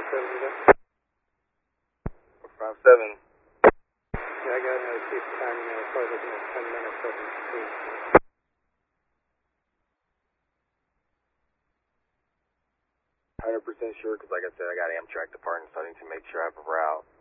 457. Yeah, I got another piece of time. Probably looking at 10 minutes of it. 100% sure, because like I said, I got Amtrak departing, so I need to make sure I have a route.